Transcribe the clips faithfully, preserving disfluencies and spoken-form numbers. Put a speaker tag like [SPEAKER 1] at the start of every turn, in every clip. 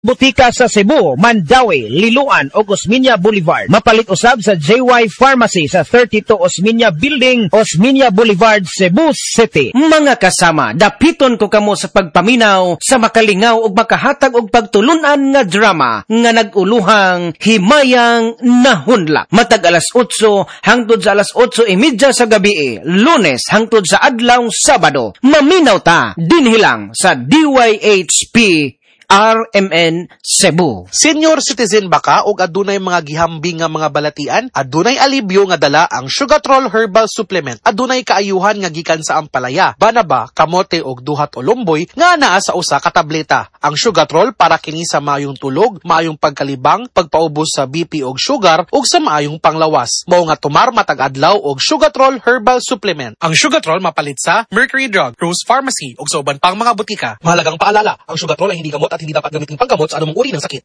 [SPEAKER 1] Butika sa Cebu, Mandaue, Liloan o Osmeña Boulevard. Mapalit usab sa J Y Pharmacy sa thirty-two Osmeña Building, Osmeña Boulevard, Cebu City.
[SPEAKER 2] Mga kasama, dapiton ko kamo sa pagpaminaw, sa makalingaw ug makahatag og pagtulunan nga drama nga naguluhang Himayang Nahunlak. Matag alas otso hangtod sa alas otso e media sa gabi, Lunes hangtod sa adlaw Sabado. Maminaw ta dinhi lang sa D Y H P R M N Cebu.
[SPEAKER 3] Senior citizen ba ka o adunay mga gihambing nga mga balatian? Adunay alibyo nga dala ang Sugatrol Herbal Supplement. Adunay kaayuhan nga gikan sa ampalaya, banaba, kamote og duhat o lumboy nga naa sa usa ka tableta. Ang Sugatrol para kini sa maayong tulog, maayong pagkalibang, pagpaubos sa B P og sugar ug sa maayong panglawas. Mao nga tumar matag adlaw og Sugatrol Herbal Supplement. Ang Sugatrol mapalit sa Mercury Drug, Rose Pharmacy ug sa uban pang mga butika. Mahalagang paalala, ang Sugatrol ay hindi gamot at hindi dapat gamitin panggamot sa anumang uri ng sakit.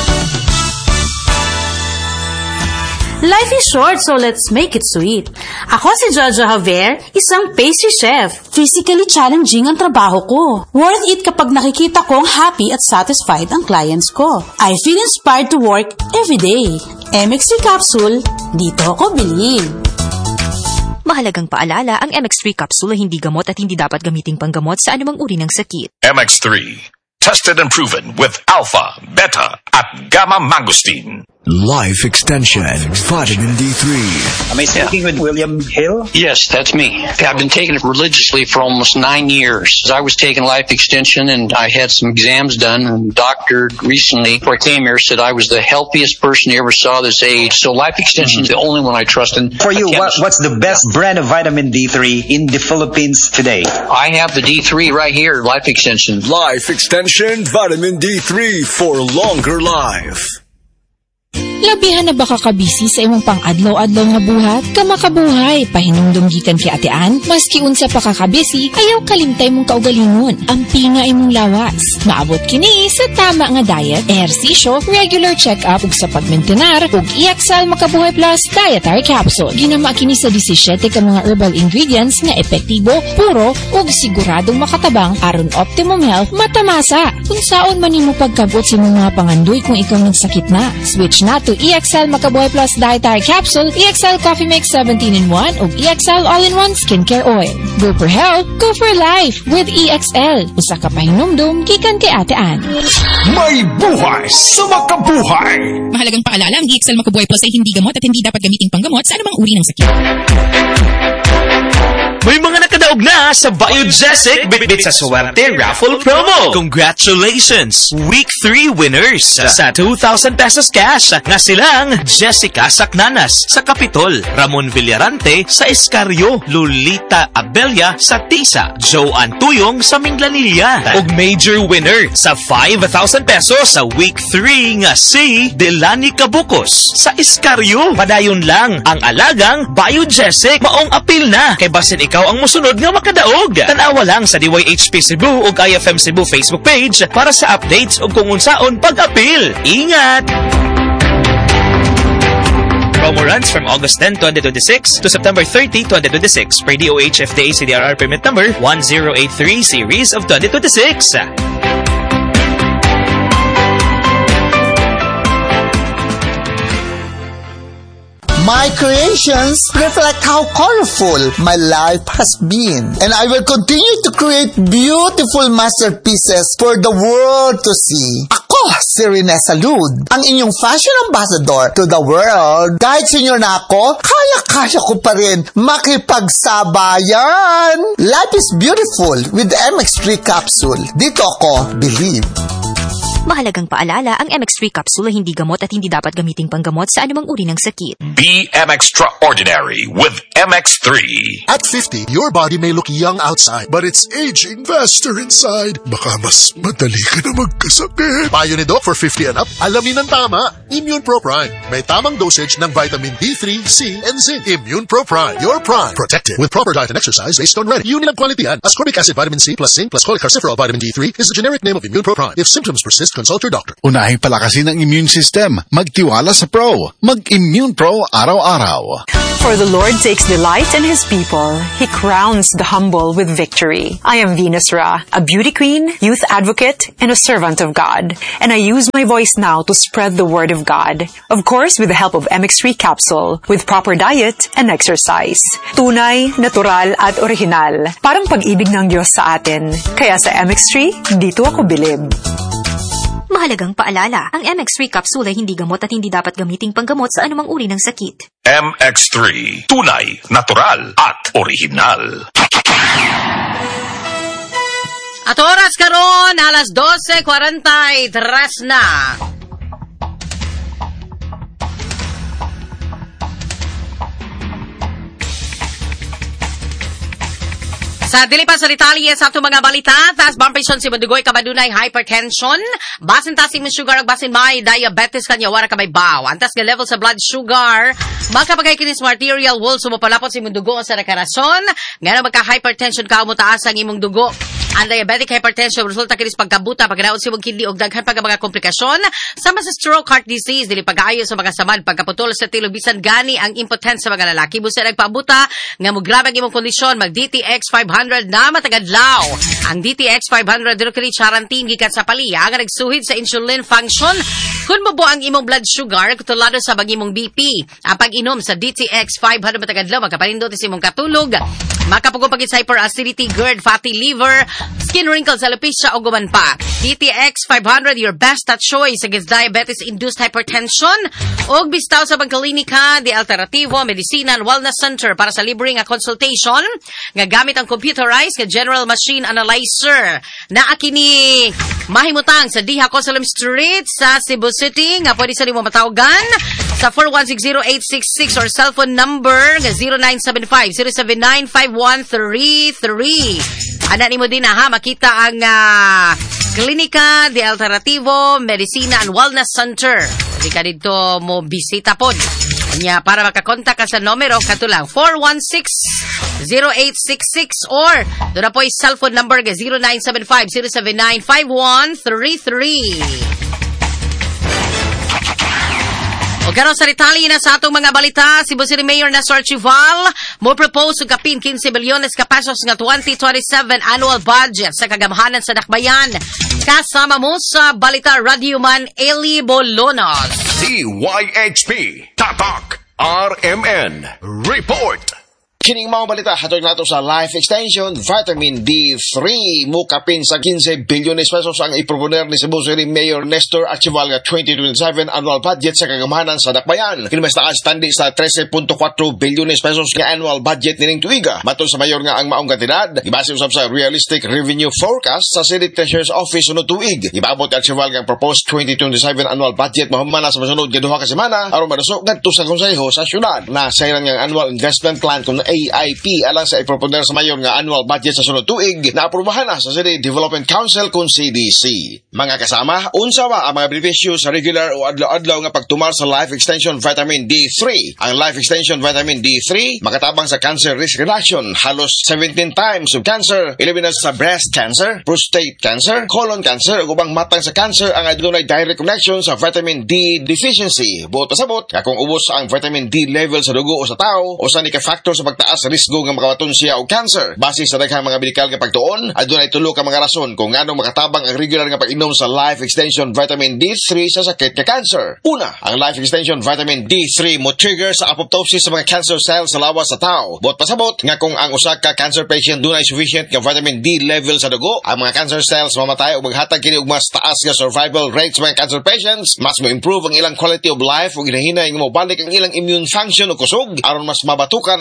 [SPEAKER 4] Life is short, so let's make it sweet. Ako si Jojo Javier, isang pastry chef. Physically challenging ang trabaho ko. Worth it kapag nakikita kong happy at satisfied ang clients ko. I feel inspired to work every day. M X three Capsule, dito ako bilhin.
[SPEAKER 5] Mahalagang paalala, ang M X three Capsule ay hindi gamot at hindi dapat gamiting panggamot sa anumang uri ng sakit.
[SPEAKER 6] M X three. Tested and proven with alpha, beta, at gamma mangosteen.
[SPEAKER 7] Life Extension, Vitamin D three.
[SPEAKER 8] Am I speaking yeah. with William Hill?
[SPEAKER 9] Yes, that's me. I've been taking it religiously for almost nine years. I was taking Life Extension and I had some exams done, and the doctor recently, before I came here, said I was the healthiest person he ever saw this age. So Life Extension mm-hmm. is the only one I trust. And
[SPEAKER 8] for you, what, what's the best yeah. brand of vitamin D three in the Philippines today?
[SPEAKER 9] I have the D three right here, Life Extension.
[SPEAKER 7] Life Extension Vitamin D three for longer life.
[SPEAKER 10] Labihan na ba kakabisi sa imong pang-adlaw-adlaw nga buhat? Kamakabuhay, pahinumdum gikan kay Ate Ann, maski unsa pa kakabisi, ayaw kalimtay mong kaugalingon. Ampi nga imong lawas. Maabot kini sa tama nga diet, ehersisyo, regular check-up ug sa pagmentenar ug I-Excel Makabuhay Plus Dietary Capsule. Ginama kini sa seventeen ka mga herbal ingredients nga epektibo, puro ug siguradong makatabang aron optimum health matamasa. Kung saon man nimo pagkabot sa mga pangandoy kung ikaw nagsakit na, switch na to I-Excel Makabuhay Plus Dietary Capsule, I-Excel Coffee Mix seventeen in one ug I-Excel All-in-One Skincare Oil. Go for health, go for life with I-Excel. Usa ka pahinumdum gikan kay Ate Ann.
[SPEAKER 7] May buhay sa makabuhay.
[SPEAKER 11] Mahalagang paalala, ang I-Excel Makabuhay Plus ay hindi gamot at hindi dapat gamiting panggamot sa anumang uri ng sakit.
[SPEAKER 2] May mga nakadaog na sa Biogesic Bitbit sa Swerte Raffle Promo. Congratulations! Week three winners sa two thousand pesos cash nga silang Jessica Sacnanas sa Capitol, Ramon Villarante sa Escarrio, Lolita Abelia sa Tisa, Joanne Tuyong sa Minglanilla, ug major winner sa five thousand pesos sa Week three nga si Delani Cabocos sa Escarrio. Padayon lang ang alagang Biogesic. Maong apil na kay basin ikaw ang musunod nga makadaog. Tanawa lang sa D Y H P Cebu ug I F M Cebu Facebook page para sa updates ug kung unsaon pag-apil. Ingat! Promo runs from August tenth, twenty twenty-six to September thirtieth, twenty twenty-six per D O H F D A C D R R permit number one zero eight three series of twenty twenty-six.
[SPEAKER 12] My creations reflect how colorful my life has been. And I will continue to create beautiful masterpieces for the world to see. Ako, si Rene Salud, ang inyong fashion ambassador to the world. Kahit senior na ako, kaya-kaya ko pa rin makipagsabayan. Life is beautiful with M X three Capsule. Dito ako, believe.
[SPEAKER 5] Mahalagang paalala, ang M X three Capsule ay hindi gamot at hindi dapat gamiting panggamot sa anumang uri ng sakit.
[SPEAKER 6] Be M Extraordinary with M X three.
[SPEAKER 7] At fifty, your body may look young outside, but it's aging faster inside. Baka mas madali ka na magkasakit. Payo ni Doc for fifty and up, alamin ang tama.
[SPEAKER 13] Immune Pro Prime. May tamang dosage ng vitamin D three, C, and zinc. Immune Pro Prime. Your prime. Protected with proper diet and exercise based on ready. Unit of quality and ascorbic acid, vitamin C plus zinc plus cholecalciferol vitamin D three is the generic name of Immune Pro Prime. If symptoms persist, consult your doctor.
[SPEAKER 14] Unahin palakasin ang immune system. Magtiwala sa Pro. Mag-Immune Pro araw-araw.
[SPEAKER 15] For the Lord takes delight in His people. He crowns the humble with victory. I am Venus Ra, a beauty queen, youth advocate, and a servant of God. And I use my voice now to spread the word of God. Of course, with the help of M X three capsule, with proper diet and exercise. Tunay, natural, at original. Parang pag-ibig ng Diyos sa atin. Kaya sa M X three, dito ako bilib.
[SPEAKER 5] Mahalagang paalala, ang M X three capsule ay hindi gamot at hindi dapat gamiting panggamot sa anumang uri ng sakit.
[SPEAKER 6] M X three, tunay, natural, at original.
[SPEAKER 16] At oras karon, alas dose cuarenta y tres na. Sa dili pa sa detalye sa ato mga balita, taas blood pressure si Madugoy kabadunay hypertension, basin taas imong sugar ug basin may diabetes kanya wara ka may baw. Antas nga level sa blood sugar, makapagay kini sa arterial wall sumapalapot si imong dugo sa nakarason, ngano magka hypertension ka mo taas ang imong dugo. Ang diabetic hypertension resulta kini sa pagkabuta, pagkadaot sa imong kidney ug daghan pa nga mga komplikasyon sama sa stroke, heart disease, dili pag-aayo sa mga samad, pagkaputol sa tilo bisan gani ang impotence sa mga lalaki. Busa nagpabuta nga mo grabe ang imong kondisyon, mag D T X five hundred na matagadlaw. Ang D T X five hundred dito kini charantin gikan sa paliya nga nagsuhid sa insulin function kun mo ang imong blood sugar kutulado sa bagimong B P. Ang pag-inom sa D T X five hundred matagadlaw magkaparindot sa imong katulog, makapugong pagit sa hyperactivity, GERD, fatty liver, skin wrinkles, alopecia o guman pa. D T X five hundred, your best choice against diabetes-induced hypertension. Og bistaw sa pagkalinika, di alternativo, medicina and wellness center para sa libre nga consultation nga gamit ang computerized nga general machine analyzer. Naa kini mahimutang sa Diha Cosalem Street sa Cebu City nga pwede sa nimo matawagan sa four one six zero eight six six or cellphone number nga zero nine seven five zero seven nine five one three three. Ana nimo din na ha makita ang uh, Klinika de Alternativo Medicina and Wellness Center. Di ka dito mo bisita pod. Nya para makakontak ka sa numero katulang four one six zero eight six six or doon na po yung cellphone number ga zero nine seven five zero seven nine five one three three. O karon sa detalye na sa atong mga balita, Cebu City Mayor Nestor Chival mo propose og kapin fifteen bilyones ka pesos nga twenty twenty-seven annual budget sa kagamhanan sa Dakbayan. Kasama mo sa balita Radyoman Eli Bolonos.
[SPEAKER 6] D Y H P Tatak R M N Report.
[SPEAKER 17] Kining mga balita, hatod nato sa Life Extension, Vitamin D three, mukapin sa fifteen bilyones pesos ang iproponer ni Cebu City Mayor Nestor Archival nga twenty twenty-seven annual budget sa kagamhanan sa Dakbayan. Kini mas taas tandi sa thirteen point four bilyones pesos nga annual budget nining tuiga. Matod sa mayor nga ang maong kantidad, ibase usab sa realistic revenue forecast sa City Treasurer's Office sunod tuig. Ibabot ni Archival nga proposed twenty twenty-seven annual budget mahumana sa masunod nga duha ka semana aron madusok ngadto sa konseho sa syudad. Na sayran nga annual investment plan kung A I P alang sa iproponer sa mayor nga annual budget sa sunod tuig na aprubahan na sa City Development Council kung C D C. Mga kasama, unsa ba ang mga benepisyo sa regular o adlaw-adlaw nga pagtumal sa Life Extension Vitamin D three? Ang Life Extension Vitamin D three makatabang sa cancer risk reduction, halos seventeen times of cancer, eleven na sa breast cancer, prostate cancer, colon cancer ug ubang matang sa cancer ang adunay direct connection sa vitamin D deficiency. Buot pasabot nga kung ubos ang vitamin D level sa dugo o sa tao, usa ni ka factor sa pagtaas sa risgo nga makawaton siya og cancer. Base sa daghang mga medikal nga pagtuon, adunay tulo ka mga rason kung ngano makatabang ang regular nga pag-inom sa Life Extension Vitamin D three sa sakit nga cancer. Una, ang Life Extension Vitamin D three mo trigger sa apoptosis sa mga cancer cells sa lawas sa tao. Buot pasabot nga kung ang usa ka cancer patient dunay sufficient nga vitamin D level sa dugo, ang mga cancer cells mamatay ug maghatag kini og mas taas nga survival rate sa mga cancer patients, mas mo improve ang ilang quality of life ug hinahinay nga mobalik ang ilang immune function o kusog aron mas mabatukan ang ilang sakit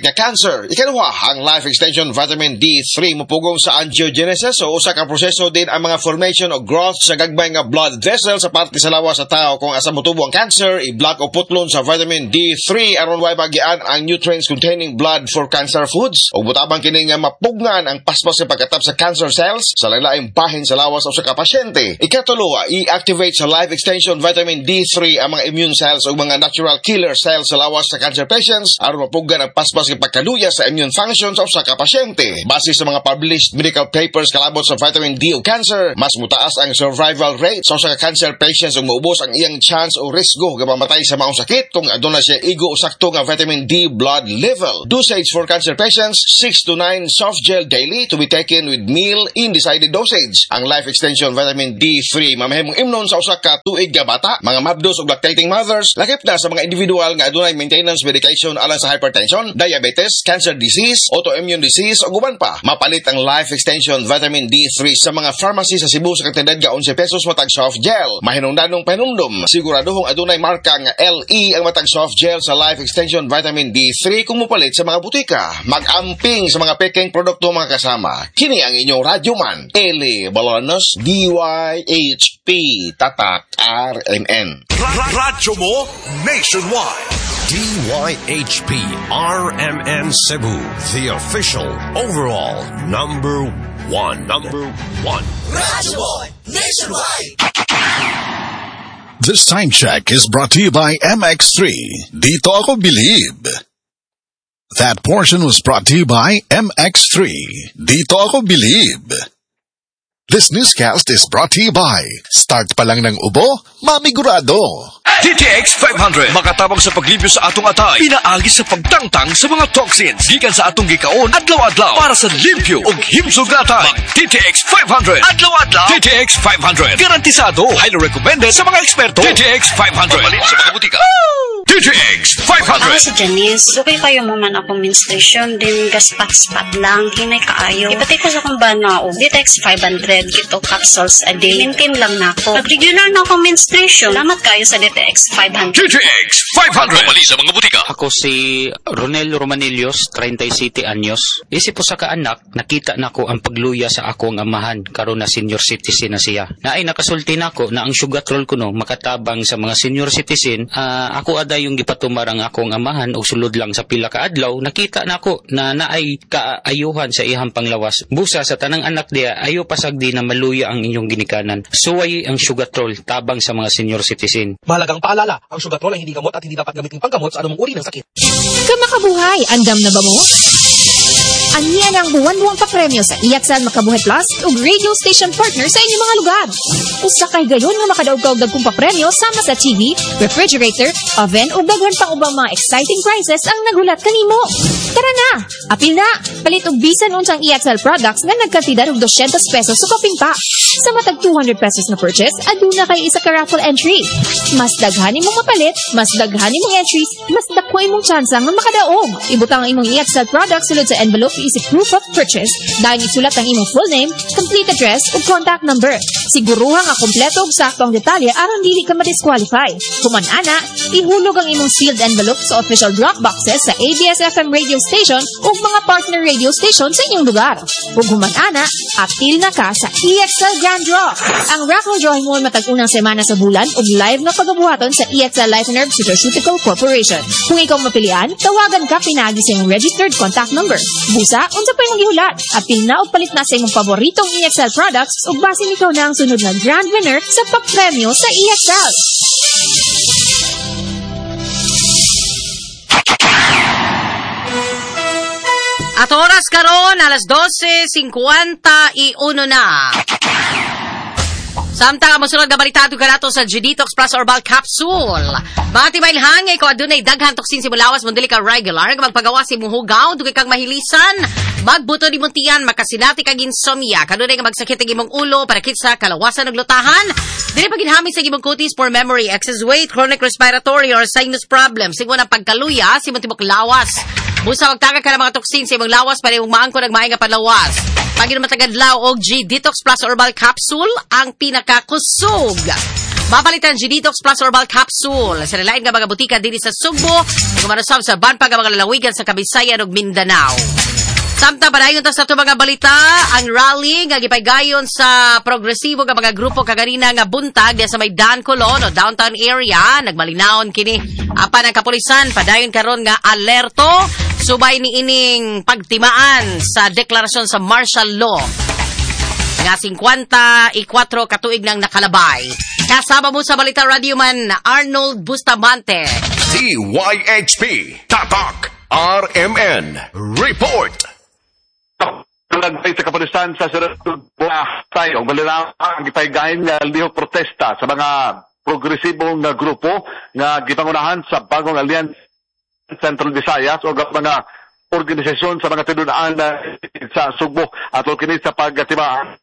[SPEAKER 17] sakit nga cancer. Ikaduha, ang Life Extension Vitamin D three mupugong sa angiogenesis o usa ka proseso din ang mga formation o growth sa gagmay nga blood vessel sa parte sa lawas sa tao. Kung asa motubo ang cancer, i-block o putlon sa vitamin D three aron way bagian ang nutrients containing blood for cancer foods. O butabang kini nga mapugnan ang paspas sa pagkatap sa cancer cells sa lain-laing bahin sa lawas o sa ka pasyente. Ikatulo, i-activate sa Life Extension Vitamin D three ang mga immune cells o mga natural killer cells sa lawas sa cancer patients aron mapugnan ang paspas sa pagkaluya sa immune functions o sa ka pasyente. Base sa mga published medical papers kalabot sa vitamin D o cancer, mas mutaas ang survival rate sa so, cancer patients ug maubos ang iyang chance o risgo nga mamatay sa maong sakit kung aduna siya igo o sakto nga vitamin D blood level. Dosage for cancer patients, six to nine soft gel daily to be taken with meal in decided dosage. Ang Life Extension Vitamin D three mamahimong imnon sa usa ka tuig nga bata, mga mabdos o lactating mothers, lakip na sa mga individual nga adunay maintenance medication alang sa hypertension, diabetes, cancer disease, autoimmune disease o guban pa. Mapalit ang Life Extension Vitamin D three sa mga pharmacy sa Cebu sa kantidad nga eleven pesos matag soft gel. Mahinungdanong panumdum, siguraduhong adunay marka nga L E ang matag soft gel sa Life Extension Vitamin D three kung mupalit sa mga butika. Mag-amping sa mga peking produkto mga kasama. Kini ang inyong radyoman, Eli Balonos, D Y H P, Tatak, R M N.
[SPEAKER 6] Radyo mo nationwide. D Y H P R M N Cebu, the official overall number one. Number one.
[SPEAKER 7] Radyo mo nationwide.
[SPEAKER 14] This time check is brought to you by M X three. Dito ako believe. That portion was brought to you by M X three. Dito ako believe. This newscast is brought to you by Start pa lang ng ubo, mamigurado.
[SPEAKER 6] T T X five hundred makatabang sa paglibyo sa atong atay, pinaagi sa pagtangtang sa mga toxins gikan sa atong gikaon adlaw-adlaw para sa limpyo ug himsog nga atay. T T X five hundred adlaw-adlaw. T T X five hundred garantisado, highly recommended sa mga eksperto. T T X five hundred mabalin sa mga butika. T T X five hundred.
[SPEAKER 18] Ako si Janice. Dugay kayo mo man akong menstruation din gaspat-spat lang hinay kaayo. Ipatay ko sa kong bana o T T X five hundred kito capsules a day. Maintain lang na ako. Pag-regular na akong menstruation. Salamat kayo sa T T X five hundred.
[SPEAKER 6] T T X five hundred mabalin sa mga butika.
[SPEAKER 19] Ako si Ronel Romanillos, thirty-seven anyos. Isip po sa kaanak, nakita na ko ang pagluya sa akong amahan karon na senior citizen na siya. Naay nakasulti na ko na ang sugatrol ko no makatabang sa mga senior citizen. Uh, ako ada yung gipatumar ang akong amahan o sulod lang sa pila ka adlaw, nakita na ko na naay kaayuhan sa ihang panglawas. Busa sa tanang anak diya, ayo pasagdi na maluya ang inyong ginikanan. Suway ang sugatrol tabang sa mga senior citizen.
[SPEAKER 3] Mahalagang paalala, ang sugatrol ay hindi gamot at hindi dapat gamitin panggamot sa anumang uri ng sakit.
[SPEAKER 10] Kamakabuhay, andam na ba mo? Aniya ng buwan-buwang papremyo sa I X L Makabuhay Plus ug radio station partner sa inyong mga lugar. Usa kay gayon nga makadaog-daog dagkong papremyo sama sa T V, refrigerator, oven ug daghan pang ubang mga exciting prizes ang nagulat kanimo. Tara na, apil na. Palit og bisan unsang I X L products nga nagkantidad og two hundred pesos sa koping pa. Sa matag two hundred pesos na purchase, aduna kay isa ka raffle entry. Mas daghan imong mapalit, mas daghan imong entries, mas dako imong tsansa nga makadaog. Ibutang ang imong I X L products sulod sa envelope isip proof of purchase. Dahil isulat ang imong full name, complete address ug contact number. Siguruha nga kompleto ug sakto ang detalye aron dili ka ma-disqualify. Human ana, ihulog ang imong sealed envelope sa official drop boxes sa A B S F M radio station ug mga partner radio station sa inyong lugar. Ug human ana, apil na ka sa I X L Grand Draw. Ang raffle drawing mo matag unang semana sa bulan ug live na pagabuhaton sa I X L Life and Herb Nutraceutical Corporation. Kung ikaw mapilian, tawagan ka pinagi sa iyong registered contact number. Busa, unsa pa imong gihulat? Apil na og palit na sa imong paboritong I X L products ug basin ikaw na ang sunod na grand winner sa papremyo sa I X L.
[SPEAKER 16] At oras karon alas twelve fifty-one na. Samtang masunod nga balitado ka nato sa G-Detox Plus Herbal Capsule. Matibay hangay ko adunay daghan toksin si mulawas mo dili ka regular nga magpagawa si muhugaw dugay kang mahilisan, magbuto di muntian, makasinati kag insomnia, kanunay nga magsakit ang imong ulo, parakit sa kalawasan ug lutahan, dili pa ginhamit sa imong kutis for memory, excess weight, chronic respiratory or sinus problems, sigmo ang pagkaluya si imong tibok lawas. Busa magtaga ka ng mga toksin sa imong lawas para imong maangkon ang maayong nga panlawas. Pagin matagadlaw og G-Detox Plus Herbal Capsule ang pinakakusog. Mapalitan G-Detox Plus Herbal Capsule. Sa nilain nga mga butika diri sa Sugbo, kumanasab sa banpag nga mga lalawigan sa Kabisayan ug Mindanao. Samtang padayon ta sa ito mga balita, ang rally nga gipaygayon sa progresibo nga mga grupo kaganina nga buntag diya sa may Dan Colon o downtown area, nagmalinaon kini apan ang kapulisan padayon karon nga alerto subay ni ining pagtimaan sa deklarasyon sa martial law nga fifty-four katuig nang nakalabay. Kasama mo sa Balita Radio Man Arnold Bustamante.
[SPEAKER 6] D Y H P Tatak R M N Report.
[SPEAKER 20] Nagbay sa kapulisan sa Sirotug Buhay o malinaw ang gipaygayon nga lihok protesta sa mga progresibong nga grupo nga gipangunahan sa bagong Alliance Central Visayas o mga organisasyon sa mga tinunaan sa Sugbo at kini sa pagtimaan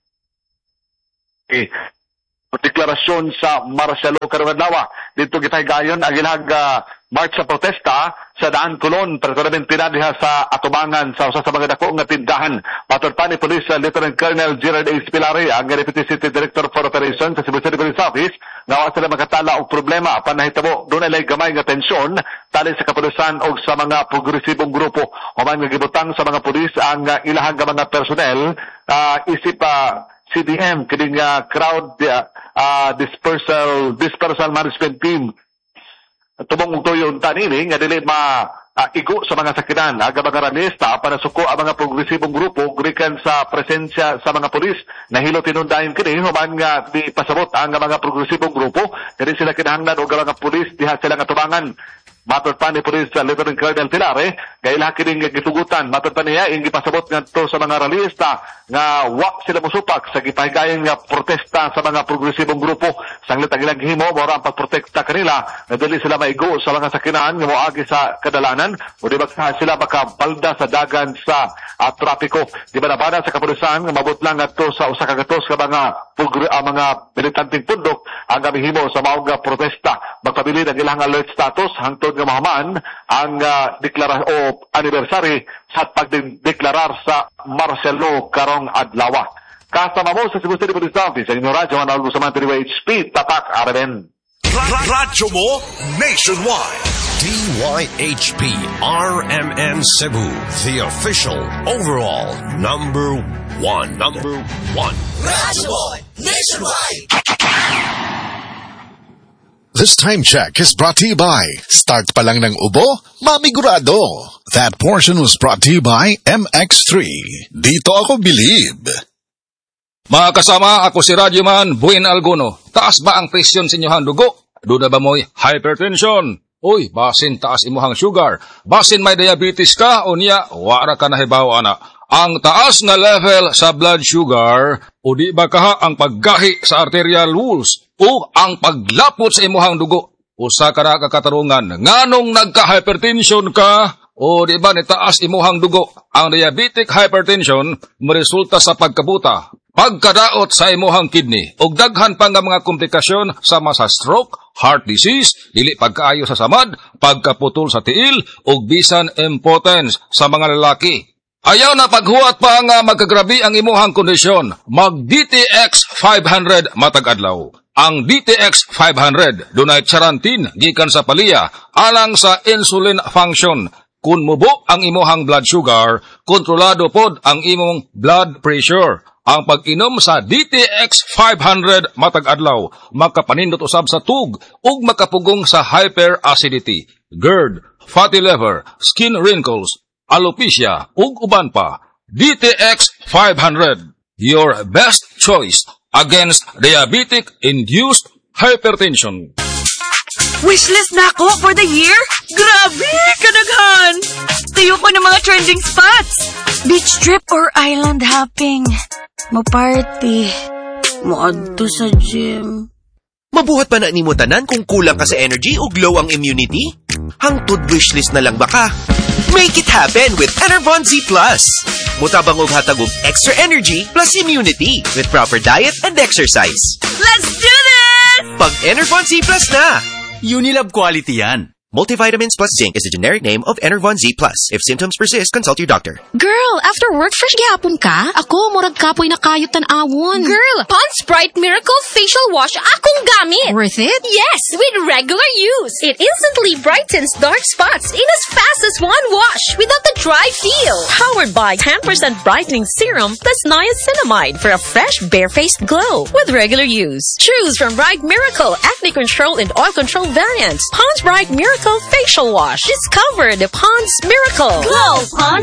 [SPEAKER 20] eh, deklarasyon sa martial law karong adlaw. Dito gipaygayon ang ilang uh, march sa protesta sa Daan Colon permanente na diha sa atubangan sa usa sa mga dako nga tindahan. Matod pa ni Police uh, Lieutenant Colonel Gerard A. Spilari, ang Deputy City Director for Operations sa Cebu City Police Office, nga wa sila makatala og problema apan nahitabo dunay lay gamay nga tensyon tali sa kapulisan og sa mga progresibong grupo. Human nga gibutang sa mga pulis ang uh, ilahang mga personnel uh, isip uh, C D M kining uh, crowd uh, uh, dispersal dispersal management team. Tubong ito yung tanini nga dili ma uh, igo sa mga sakinan aga mga ranista para suko ang mga progresibong grupo gikan sa presensya sa mga pulis nahilo tinundayon kini human nga di pasabot ang mga progresibong grupo kini sila kinahanglan og mga pulis diha sila nga tubangan. Matod pa ni Police uh, Lieutenant Colonel Tilare, kailangan kining gitugutan. Matod pa niya, yung gipasabot nga to sa mga ralista nga wa sila musupak sa gipahigayon nga protesta sa mga progresibong grupo. Sanglit ang ilang himo, mora ang pagprotekta kanila, na dili sila maigo sa mga sakinaan nga moagi sa kadalanan, o di ba sila makabalda sa dagan sa uh, trapiko. Di ba nabana sa kapulisan, mabot lang nga to sa usa kagatos ka mga, uh, mga militanteng pundok, ang gamihimo sa maong nga protesta. Magpabili ng ilang alert status, hangtod nga mahaman ang uh, deklara o anniversary sa pagdeklarar sa martial law karong adlaw. Kasama mo sa Cebu City Police Office, ang inyong radyo, Arnold Bustamante D Y H P, Tatak R M N.
[SPEAKER 6] Radyo mo nationwide. D Y H P R M N Cebu, the official overall number one. Number one.
[SPEAKER 7] Radyo mo nationwide.
[SPEAKER 14] This time check is brought to you by Start pa lang ng ubo, mamigurado. That portion was brought to you by M X three. Dito ako believe.
[SPEAKER 21] Mga kasama, ako si Radyoman Buin Alguno. Taas ba ang presyon sa inyong dugo? Duda ba mo'y hypertension? Uy, basin taas imuhang sugar. Basin may diabetes ka o niya, wara ka nahibaw ana. Ang taas na level sa blood sugar o di ba kaha ang paggahi sa arterial walls o ang paglapot sa imuhang dugo. Usa ka na kakatarungan, nganong nagka-hypertension ka o di ba nitaas imuhang dugo. Ang diabetic hypertension maresulta sa pagkabuta, pagkadaot sa imuhang kidney ug daghan pa nga mga komplikasyon sama sa stroke, heart disease, dili pagkaayo sa samad, pagkaputol sa tiil ug bisan impotence sa mga lalaki. Ayaw na paghuwat pa nga magkagrabi ang imuhang kondisyon. Mag D T X five hundred matag adlaw. Ang D T X five hundred dunay charantin gikan sa palya alang sa insulin function. Kun mubo ang imuhang blood sugar, kontrolado pod ang imong blood pressure. Ang pag-inom sa D T X five hundred matag adlaw makapanindot usab sa tug ug makapugong sa hyperacidity, GERD, fatty liver, skin wrinkles, alopecia ug uban pa. D T X five hundred, your best choice against diabetic-induced hypertension.
[SPEAKER 22] Wishlist na ako for the year? Grabe, kadaghan! Tayo ko ng mga trending spots. Beach trip or island hopping. Mo-party. Mo-adto sa gym.
[SPEAKER 23] Mabuhat pa na ni mo tanan kung kulang ka sa energy o glow ang immunity? Hangtod wishlist na lang baka? Make it happen with Enervon Z Plus. Mutabang og hatag og extra energy plus immunity with proper diet and exercise.
[SPEAKER 22] Let's do this!
[SPEAKER 23] Pag Enervon Z Plus na!
[SPEAKER 24] Unilab quality yan.
[SPEAKER 23] Multivitamins plus zinc is the generic name of Enervon Z plus. If symptoms persist, consult your doctor.
[SPEAKER 1] Girl, after work, fresh gihapon ka? Ako, murag kapoy na kayot tan-awon.
[SPEAKER 4] Girl, Pond's Bright Miracle Facial Wash akong gamit.
[SPEAKER 1] Worth it?
[SPEAKER 4] Yes, with regular use. It instantly brightens dark spots in as fast as one wash without the dry feel.
[SPEAKER 8] Powered by ten percent brightening serum plus niacinamide for a fresh, bare-faced glow with regular use. Choose from Bright Miracle Acne Control and Oil Control variants. Pond's Bright Miracle Facial Wash. Discover the Pond's Miracle.
[SPEAKER 4] Glow, Pond's